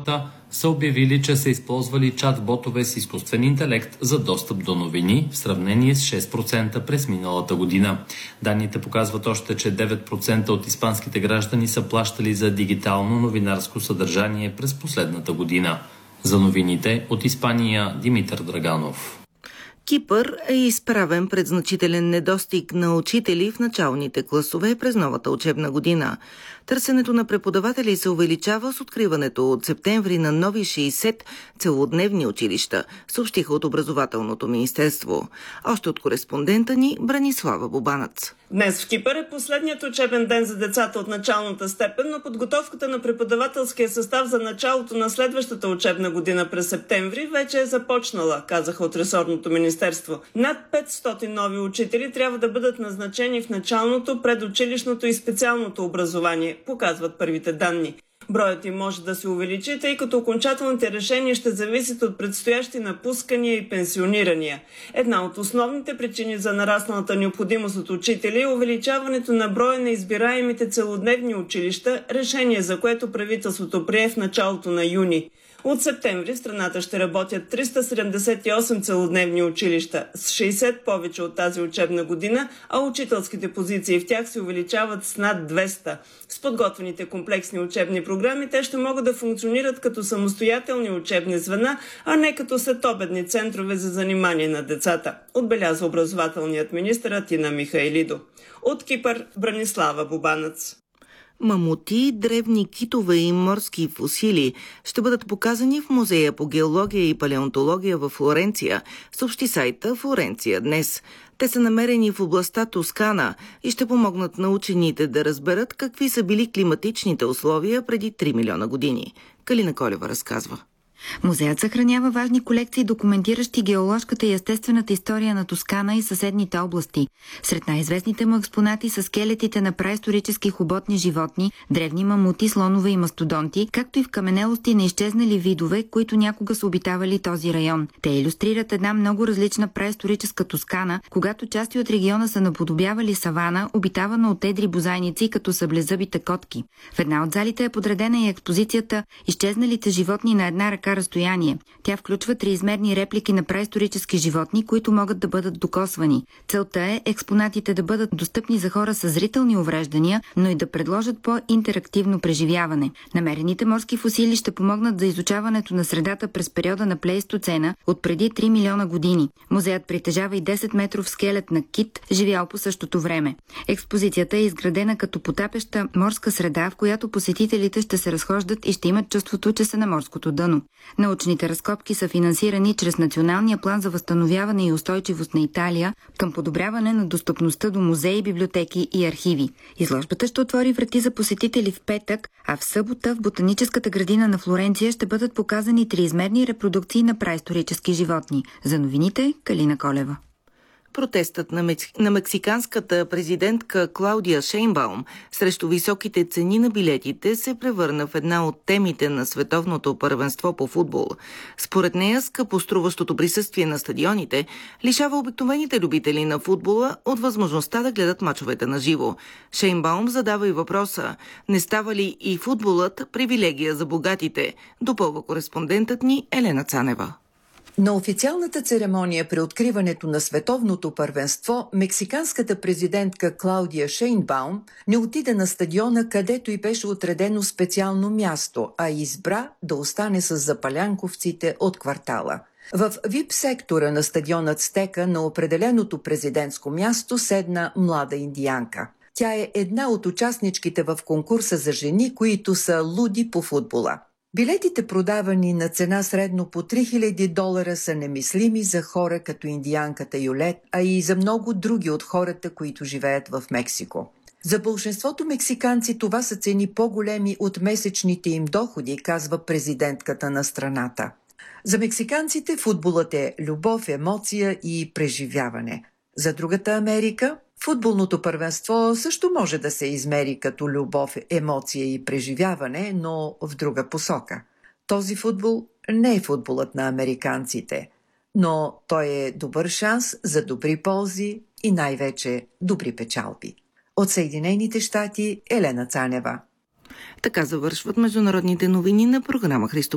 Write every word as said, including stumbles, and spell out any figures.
системата са обявили, че са използвали чат-ботове с изкуствен интелект за достъп до новини в сравнение с шест процента през миналата година. Данните показват още, че девет процента от испанските граждани са плащали за дигитално новинарско съдържание през последната година. За новините от Испания Димитър Драганов. Кипър е изправен пред значителен недостиг на учители в началните класове през новата учебна година. Търсенето на преподаватели се увеличава с откриването от септември на нови шейсет целодневни училища, съобщиха от Образователното министерство. Още от кореспондента ни Бранислава Бубанец. Днес в Кипър е последният учебен ден за децата от началната степен, но подготовката на преподавателския състав за началото на следващата учебна година през септември вече е започнала, казаха от ресорното министерство. Над петстотин нови учители трябва да бъдат назначени в началното, предучилищното и специалното образование, показват първите данни. Броят им може да се увеличи, тъй като окончателните решения ще зависят от предстоящи напускания и пенсионирания. Една от основните причини за нарасналата необходимост от учители е увеличаването на броя на избираемите целодневни училища, решение за което правителството прие в началото на юни. От септември в страната ще работят триста седемдесет и осем целодневни училища, с шейсет повече от тази учебна година, а учителските позиции в тях се увеличават с над двеста. С подготвените комплексни учебни програми те ще могат да функционират като самостоятелни учебни звена, а не като следобедни центрове за занимание на децата, отбеляза образователният министър Атина Михайлидо. От Кипър Бранислава Бубанец. Мамути, древни китове и морски фосили ще бъдат показани в Музея по геология и палеонтология във Флоренция, съобщи сайта Флоренция днес. Те са намерени в областта Тоскана и ще помогнат на учените да разберат какви са били климатичните условия преди три милиона години. Калина Колева разказва. Музеят съхранява важни колекции, документиращи геоложката и естествената история на Тоскана и съседните области. Сред най-известните му експонати са скелетите на праисторически хоботни животни, древни мамути, слонове и мастодонти, както и в каменелости на изчезнали видове, които някога са обитавали този район. Те илюстрират една много различна праисторическа Тоскана, когато части от региона са наподобявали савана, обитавана от едри бозайници, като съблезъбите котки. В една от залите е подредена и експозицията «Изчезналите животни на една ръка разстояние». Тя включва триизмерни реплики на праисторически животни, които могат да бъдат докосвани. Целта е експонатите да бъдат достъпни за хора с зрителни увреждания, но и да предложат по-интерактивно преживяване. Намерените морски фосили ще помогнат за изучаването на средата през периода на Плейстоцена от преди три милиона години. Музеят притежава и десет метров скелет на кит, живял по същото време. Експозицията е изградена като потапеща морска среда, в която посетителите ще се разхождат и ще имат чувството, че са на морското дъно. Научните разкопки са финансирани чрез Националния план за възстановяване и устойчивост на Италия към подобряване на достъпността до музеи, библиотеки и архиви. Изложбата ще отвори врати за посетители в петък, а в събота в Ботаническата градина на Флоренция ще бъдат показани триизмерни репродукции на праисторически животни. За новините Калина Колева. Протестът на, мекс... на мексиканската президентка Клаудия Шейнбаум срещу високите цени на билетите се превърна в една от темите на световното първенство по футбол. Според нея, скъпоструващото присъствие на стадионите лишава обикновените любители на футбола от възможността да гледат мачовете на живо. Шейнбаум задава и въпроса: не става ли и футболът привилегия за богатите? Допълва кореспондентът ни Елена Цанева. На официалната церемония при откриването на световното първенство, мексиканската президентка Клаудия Шейнбаум не отиде на стадиона, където й беше отредено специално място, а избра да остане с запалянковците от квартала. В вип сектора на стадион Ацтека на определеното президентско място седна млада индиянка. Тя е една от участничките в конкурса за жени, които са луди по футбола. Билетите, продавани на цена средно по три хиляди долара, са немислими за хора като индиянката Юлет, а и за много други от хората, които живеят в Мексико. За большинството мексиканци това са цени по-големи от месечните им доходи, казва президентката на страната. За мексиканците футболът е любов, емоция и преживяване. За другата Америка футболното първенство също може да се измери като любов, емоция и преживяване, но в друга посока. Този футбол не е футболът на американците, но той е добър шанс за добри ползи и най-вече добри печалби. От Съединените щати Елена Цанева. Така завършват международните новини на програма Христо